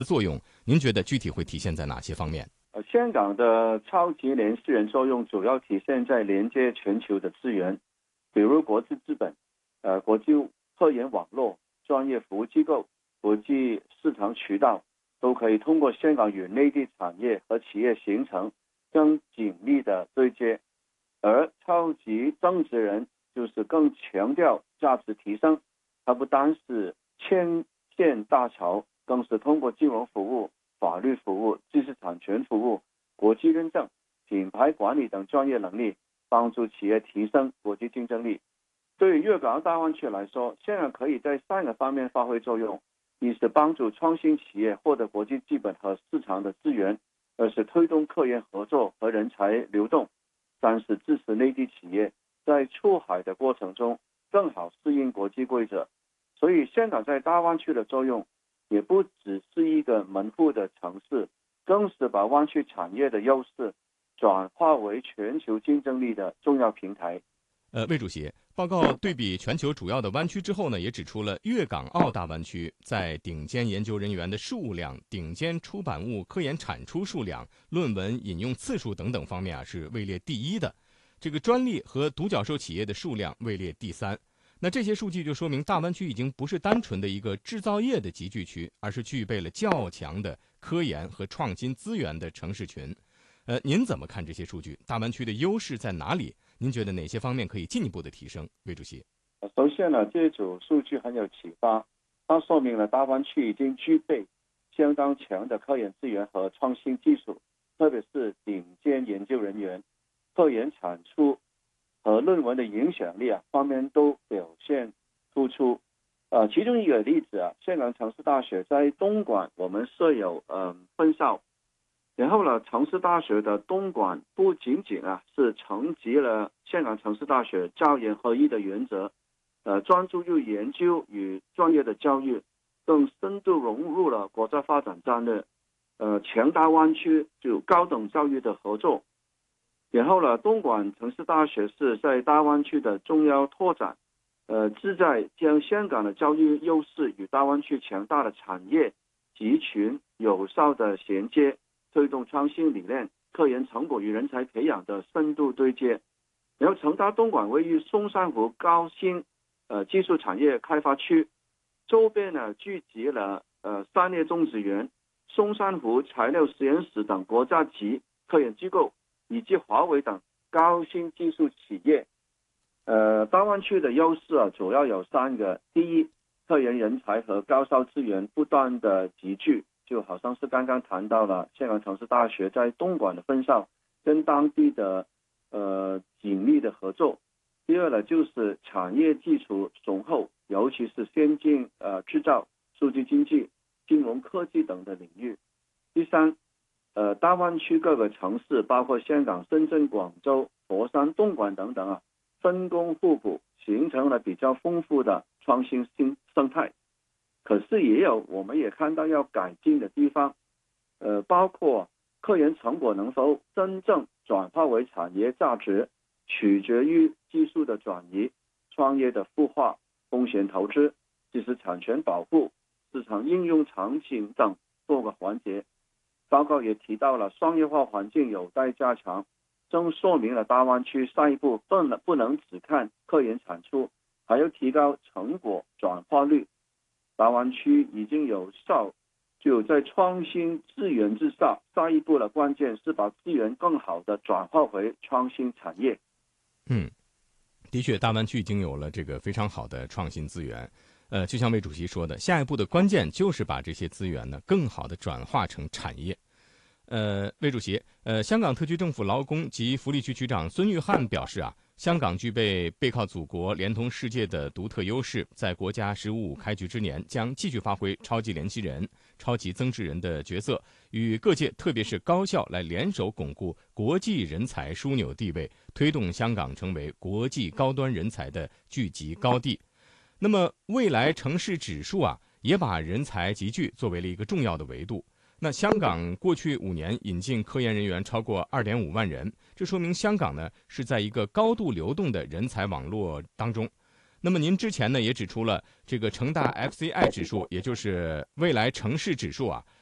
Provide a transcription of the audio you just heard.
作用，您觉得具体会体现在哪些方面？ 香港的超级联系人作用主要体现在连接全球的资源，比如国际资本、国际科研网络、专业服务机构、国际市场渠道，都可以通过香港与内地产业和企业形成更紧密的对接。而超级增值人就是更强调价值提升，它不单是牵线搭桥，更是通过金融服务、法律服务、知识产权服务、国际认证、品牌管理等专业能力，帮助企业提升国际竞争力。对于粤港澳大湾区来说，香港可以在3个方面发挥作用：一是帮助创新企业获得国际资本和市场的资源；二是推动科研合作和人才流动；三是支持内地企业在出海的过程中更好适应国际规则。所以香港在大湾区的作用也不只是一个门户的城市，更是把湾区产业的优势转化为全球竞争力的重要平台。 魏主席，报告对比全球主要的湾区之后呢，也指出了粤港澳大湾区在顶尖研究人员的数量、顶尖出版物科研产出数量、论文引用次数等等方面是位列第一的，这个专利和独角兽企业的数量位列第3。那这些数据就说明大湾区已经不是单纯的一个制造业的集聚区，而是具备了较强的科研和创新资源的城市群。您怎么看这些数据？大湾区的优势在哪里？您觉得哪些方面可以进一步的提升？魏主席， 首先呢，这组数据很有启发，它说明了大湾区已经具备相当强的科研资源和创新技术，特别是顶尖研究人员、科研产出和论文的影响力方面都表现突出。其中一个例子香港城市大学在东莞我们设有分校。然后呢，城市大学的东莞不仅仅是承袭了香港城市大学教研合一的原则，专注于研究与专业的教育，更深度融入了国家发展战略，强大湾区就高等教育的合作。然后呢，东莞城市大学是在大湾区的重要拓展，旨在将香港的教育优势与大湾区强大的产业集群有效的衔接，推动创新理念、科研成果与人才培养的深度对接。然后成大东莞位于松山湖高新技术产业开发区，周边呢聚集了3列种植园、松山湖材料实验室等国家级科研机构，以及华为等高新技术企业。大湾区的优势主要有3个：第一，科研人才和高校资源不断的集聚，就好像是刚刚谈到了香港城市大学在东莞的分校跟当地的紧密的合作。第二呢，就是产业基础雄厚，尤其是先进制造、数据经济、金融科技等的领域。第三，大湾区各个城市，包括香港、深圳、广州、佛山、东莞等等分工互补，形成了比较丰富的创新生态。可是我们也看到要改进的地方，包括科研成果能否真正转化为产业价值，取决于技术的转移、创业的孵化、风险投资、知识产权保护、市场应用场景等多个环节。报告也提到了商业化环境有待加强，正说明了大湾区下一步不能只看科研产出，还要提高成果转化率。大湾区已经有效就在创新资源之上，下一步的关键是把资源更好的转化回创新产业。 的确，大湾区已经有了这个非常好的创新资源。就像魏主席说的，下一步的关键就是把这些资源呢更好的转化成产业。魏主席，香港特区政府劳工及福利局局长孙玉菡表示香港具备背靠祖国、连通世界的独特优势，在国家“十五五”开局之年，将继续发挥超级联系人、超级增值人的角色，与各界特别是高校来联手巩固国际人才枢纽地位，推动香港成为国际高端人才的聚集高地。那么，未来城市指数也把人才集聚作为了一个重要的维度。那香港过去5年引进科研人员超过2.5万人，这说明香港呢是在一个高度流动的人才网络当中。那么您之前呢也指出了这个成大 FCI 指数，也就是未来城市指数